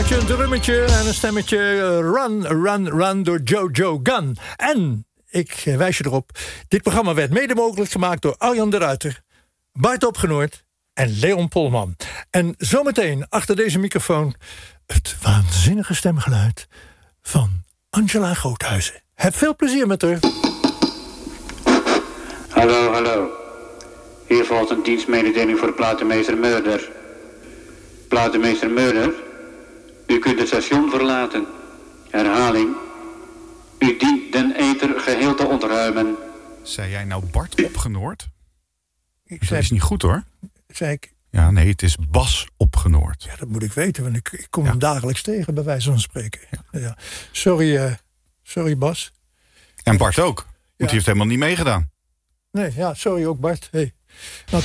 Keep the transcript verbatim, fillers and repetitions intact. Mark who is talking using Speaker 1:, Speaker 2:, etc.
Speaker 1: basgitaartje, een drummetje en een stemmetje. Run, Run, Run door Jojo Gunn. En, ik wijs je erop, dit programma werd mede mogelijk gemaakt door Arjan de Ruiter, Bart Opgenoord en Leon Polman. En zometeen achter deze microfoon het waanzinnige stemgeluid van Angela Groothuizen. Heb veel plezier met haar.
Speaker 2: Hallo, hallo. Hier volgt een dienstmededeling voor de platenmeester Murder. Platenmeester Murder, u kunt het station verlaten. Herhaling. U dient den ether geheel te ontruimen.
Speaker 3: Zei jij nou Bart Opgenoord?
Speaker 1: Ik
Speaker 3: Dat
Speaker 1: zei,
Speaker 3: is niet goed hoor.
Speaker 1: zei ik,
Speaker 3: Ja, nee, het is Bas Opgenoord.
Speaker 1: ja, dat moet ik weten, want ik, ik kom
Speaker 3: Ja.
Speaker 1: hem dagelijks tegen, bij wijze van spreken. Ja. Ja. Sorry, uh, sorry Bas.
Speaker 3: En Bart ook. Want
Speaker 1: Ja.
Speaker 3: die heeft helemaal niet meegedaan.
Speaker 1: Nee, ja, sorry ook Bart. Hey. Nou,